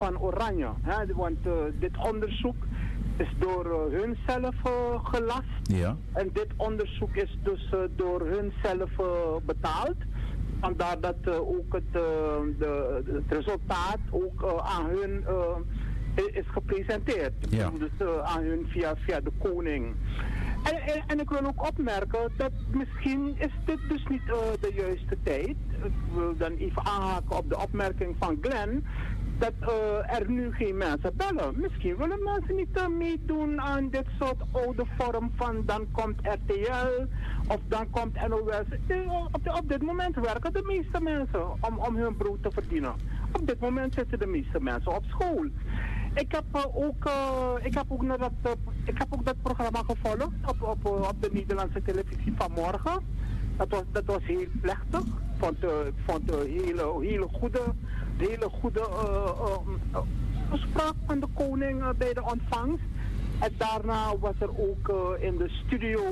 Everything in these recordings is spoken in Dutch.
van Oranje. Hè? Want dit onderzoek is door hun zelf gelast. Ja. En dit onderzoek is dus door hun zelf betaald. Vandaar dat ook het resultaat ook aan hun is gepresenteerd. Ja. Dus aan hun via de koning. En ik wil ook opmerken dat misschien is dit dus niet de juiste tijd. Ik wil dan even aanhaken op de opmerking van Glenn. Dat er nu geen mensen bellen. Misschien willen mensen niet meedoen aan dit soort oude vorm van dan komt RTL of dan komt NOS. Op dit moment werken de meeste mensen om hun brood te verdienen. Op dit moment zitten de meeste mensen op school. Ik heb ook dat programma gevolgd op de Nederlandse televisie vanmorgen. Dat was heel plechtig. Ik vond een hele goede toespraak van de koning bij de ontvangst. En daarna was er ook in de studio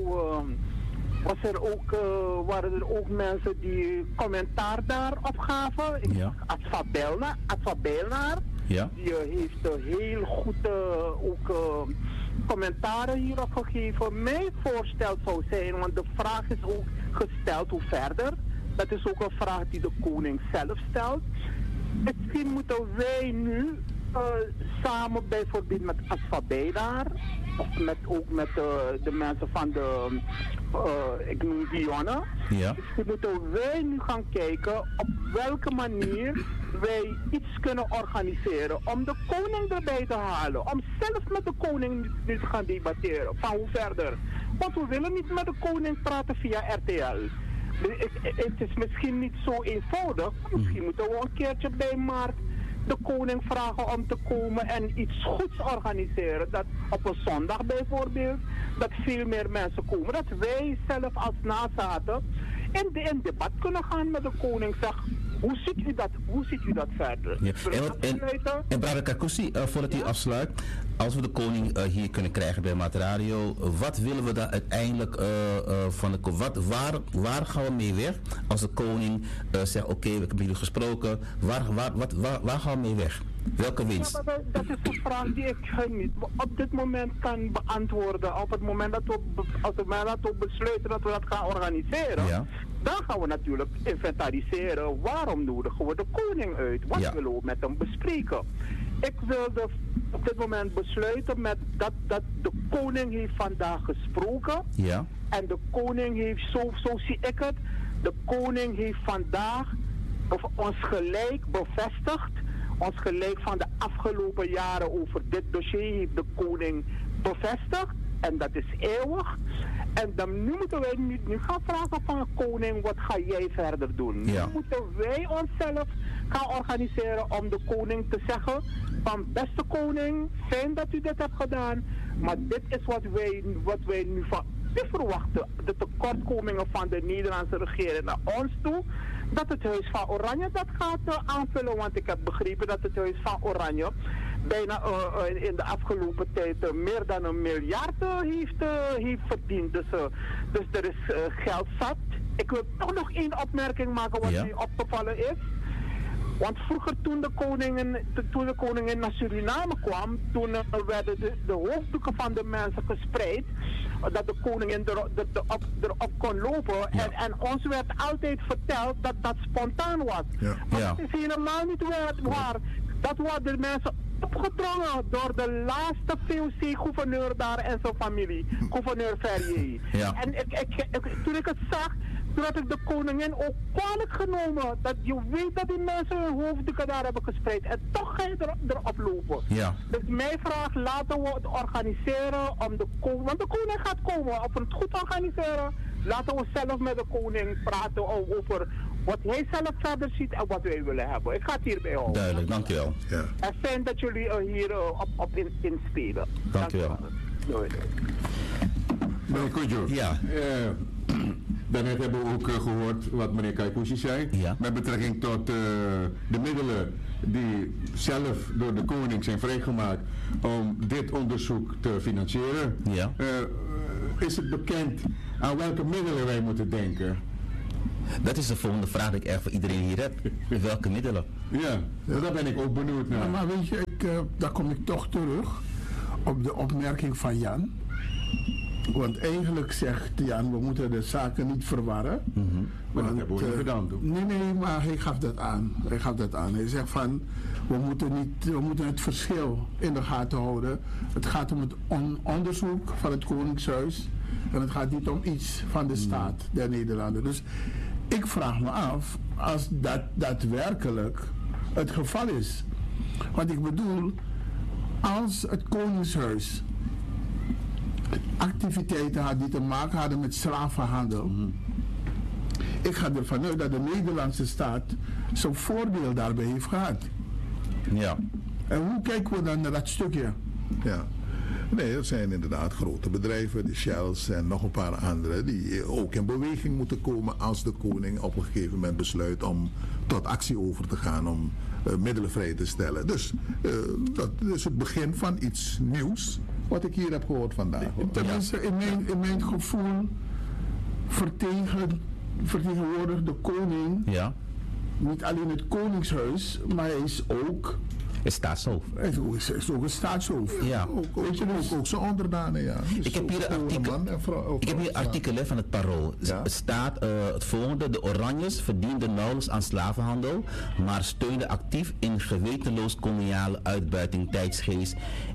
waren er ook mensen die commentaar daarop gaven. Ja. Adva Bijlnaar. Ja. Die heeft heel goed ook commentaren hierop gegeven. Mijn voorstel zou zijn, want de vraag is ook gesteld hoe verder. Dat is ook een vraag die de koning zelf stelt. Misschien moeten wij nu samen bijvoorbeeld met Adva Bijlnaar of ook met de mensen van de, ik noem Dionne. Ja. Dus moeten wij nu gaan kijken op welke manier wij iets kunnen organiseren om de koning erbij te halen. Om zelfs met de koning nu te gaan debatteren. Van hoe verder. Want we willen niet met de koning praten via RTL. Het is misschien niet zo eenvoudig. Misschien moeten we een keertje bij Maart de koning vragen om te komen en iets goeds organiseren. Dat op een zondag bijvoorbeeld, dat veel meer mensen komen. Dat wij zelf als nazaten in debat kunnen gaan met de koning. Zeg, hoe ziet u dat verder? Ja. En Brada Kakusi, voordat u afsluit, als we de koning hier kunnen krijgen bij Maat Radio, wat willen we dan uiteindelijk van de koning? Waar gaan we mee weg? Als de koning zegt, oké, we hebben jullie gesproken, waar gaan we mee weg? Welke winst? Ja, dat is een vraag die ik niet op dit moment kan beantwoorden. Op het moment dat we besluiten dat we dat gaan organiseren, ja, dan gaan we natuurlijk inventariseren waarom nodigen we de koning uit. Wat willen we met hem bespreken? Ik wilde op dit moment besluiten met dat de koning heeft vandaag gesproken. Ja. En de koning heeft, zo zie ik het, de koning heeft vandaag ons gelijk bevestigd. Ons gelijk van de afgelopen jaren over dit dossier heeft de koning bevestigd. En dat is eeuwig. En dan nu moeten wij nu gaan vragen van de koning, wat ga jij verder doen? Ja. Nu moeten wij onszelf gaan organiseren om de koning te zeggen van beste koning, fijn dat u dit hebt gedaan. Maar dit is wat wij nu van u verwachten. De tekortkomingen van de Nederlandse regering naar ons toe. Dat het Huis van Oranje dat gaat aanvullen. Want ik heb begrepen dat het Huis van Oranje bijna in de afgelopen tijd meer dan $1 miljard heeft verdiend. Dus er is geld zat. Ik wil toch nog één opmerking maken wat mij opgevallen is. Want vroeger toen de koningin naar Suriname kwam, toen werden de hoofddoeken van de mensen gespreid, dat de koningin erop kon lopen. Ja. En ons werd altijd verteld dat dat spontaan was. Ja. Maar Ja. dat is helemaal niet waar. Dat worden mensen opgedrongen door de laatste VOC-gouverneur daar en zijn familie, gouverneur Ferrier. Ja. En toen ik het zag, toen had ik de koningin ook kwalijk genomen. Dat je weet dat die mensen hun hoofddoeken daar hebben gespreid. En toch ga je erop lopen. Ja. Dus mijn vraag, laten we het organiseren om de koning. Want de koning gaat komen. Of we het goed organiseren, laten we zelf met de koning praten over wat hij zelf verder ziet en wat wij willen hebben. Ik ga het hierbij houden. Duidelijk, dankjewel. Ja. En fijn dat jullie hier op inspelen. Dankjewel. Doei. Meneer Kodjo, Ja. daarnet hebben we ook gehoord wat meneer Kaikousi zei. Ja. Met betrekking tot de middelen die zelf door de koning zijn vrijgemaakt om dit onderzoek te financieren. Ja. Is het bekend aan welke middelen wij moeten denken? Dat is de volgende vraag die ik echt voor iedereen hier heb. Welke middelen? Ja, daar ben ik ook benieuwd naar. Maar weet je, daar kom ik toch terug op de opmerking van Jan. Want eigenlijk zegt Jan, we moeten de zaken niet verwarren. Maar dat hebben we niet gedaan, toch? Nee, maar hij gaf dat aan. Hij zegt van, we moeten het verschil in de gaten houden. Het gaat om het onderzoek van het Koningshuis. En het gaat niet om iets van de staat der Nederlanden. Dus ik vraag me af, als dat daadwerkelijk het geval is. Want ik bedoel, als het Koningshuis activiteiten had die te maken hadden met slavenhandel. Ik ga ervan uit dat de Nederlandse staat zo'n voordeel daarbij heeft gehad. Ja. En hoe kijken we dan naar dat stukje? Ja. Nee, dat zijn inderdaad grote bedrijven, de Shells en nog een paar andere, die ook in beweging moeten komen als de koning op een gegeven moment besluit om tot actie over te gaan, om middelen vrij te stellen. Dus dat is het begin van iets nieuws, wat ik hier heb gehoord vandaag. Tenminste, in mijn gevoel vertegenwoordigt de koning niet alleen het Koningshuis, maar hij is ook is staatshoofd. Hij is ook een staatshoofd. Ja. Ook zijn onderdanen, ja. Dus ik heb hier een artikel van het Parool. Ja? Het staat het volgende. De Oranjes verdienden nauwelijks aan slavenhandel, maar steunden actief in gewetenloos koloniale uitbuiting, tijdsgeest.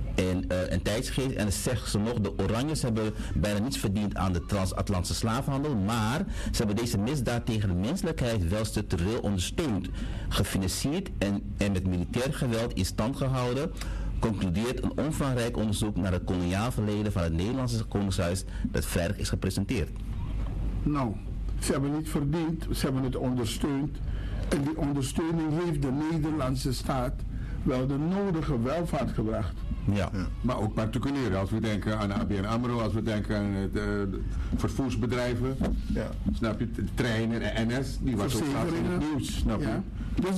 En tijdsgeest, en zegt ze nog, de Oranjes hebben bijna niets verdiend aan de transatlantische slavenhandel, maar ze hebben deze misdaad tegen de menselijkheid wel structureel ondersteund, gefinancierd en met militair geweld in stand gehouden, concludeert een omvangrijk onderzoek naar het koloniaal verleden van het Nederlandse Koningshuis dat vrijdag is gepresenteerd. Nou, ze hebben niet verdiend, ze hebben het ondersteund en die ondersteuning heeft de Nederlandse staat wel de nodige welvaart gebracht. Ja. Maar ook particulier, als we denken aan ABN AMRO, als we denken aan de vervoersbedrijven, snap je, de treinen, de NS, die was ook graag in het nieuws, snap je? Dus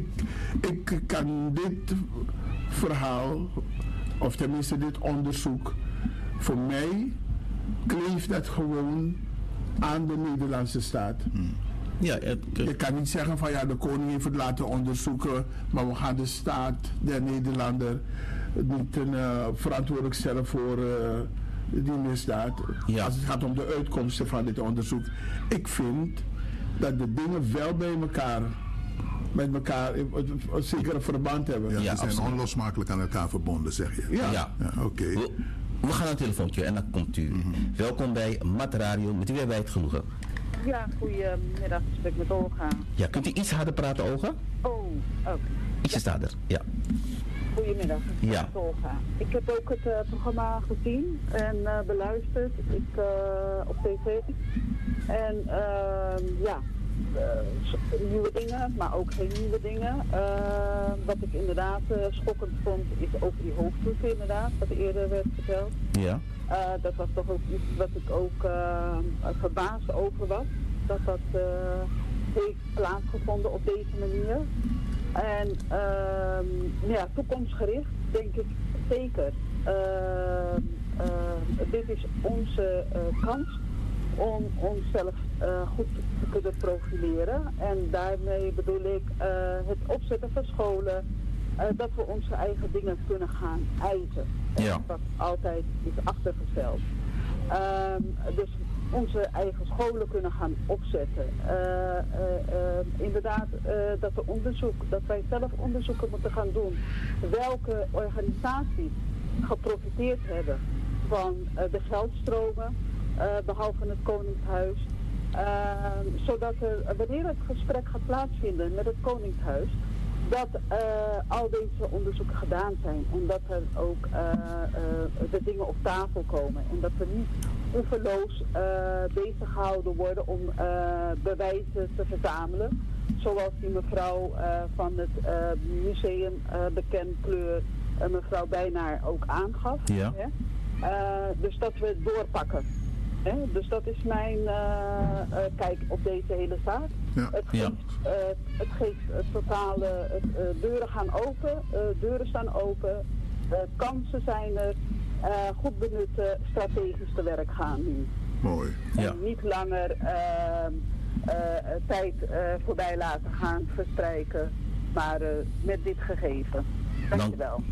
ik kan dit verhaal, of tenminste dit onderzoek, voor mij kleeft dat gewoon aan de Nederlandse staat. Ja, je kan niet zeggen van de koning heeft het laten onderzoeken, maar we gaan de staat der Nederlander niet verantwoordelijk stellen voor die misdaad. Ja. Als het gaat om de uitkomsten van dit onderzoek. Ik vind dat de dingen wel bij elkaar, met elkaar een zekere verband hebben. Ja, ze zijn onlosmakelijk aan elkaar verbonden, zeg je. Ja. Oké. We gaan naar een telefoontje en dan komt u. Welkom bij Mat Radio. Met wie hebben wij het genoegen? Ja, goedemiddag. Ik spreek met Olga. Ja, kunt u iets harder praten, Olga? Oh, oké. Ietsje staat er, ja. Goedemiddag, ik spreek Ja. met Olga. Ik heb ook het programma gezien en beluisterd op tv. En nieuwe dingen, maar ook geen nieuwe dingen. Wat ik inderdaad schokkend vond, is over die hoofddoeken inderdaad, wat eerder werd verteld. Ja. Dat was toch ook iets wat ik ook verbaasd over was. Dat heeft plaatsgevonden op deze manier. En toekomstgericht denk ik zeker. Dit is onze kans om onszelf goed te kunnen profileren. En daarmee bedoel ik het opzetten van scholen. Dat we onze eigen dingen kunnen gaan eisen. Ja. Wat altijd is achtergesteld. Dus onze eigen scholen kunnen gaan opzetten. Inderdaad, dat wij zelf onderzoeken moeten gaan doen. Welke organisaties geprofiteerd hebben van de geldstromen, behalve het Koningshuis. Zodat wanneer het gesprek gaat plaatsvinden met het Koningshuis, dat al deze onderzoeken gedaan zijn en dat er ook de dingen op tafel komen en dat we niet oeverloos bezig gehouden worden om bewijzen te verzamelen, zoals die mevrouw van het museum bekend kleur, mevrouw Bijnaar, ook aangaf. Ja. Dus dat we het doorpakken. Dus dat is mijn kijk op deze hele zaak. Ja. Het geeft het totale, deuren gaan open, deuren staan open, kansen zijn er, goed benutten, strategisch te werk gaan nu. Mooi. Ja. En niet langer tijd voorbij laten gaan verstrijken. Maar met dit gegeven. Dankjewel.